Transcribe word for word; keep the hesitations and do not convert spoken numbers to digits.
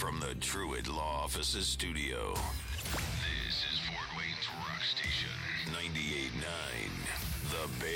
from the Truett Law Offices studio. This is Fort Wayne's Rock Station, ninety-eight point nine, The Bay.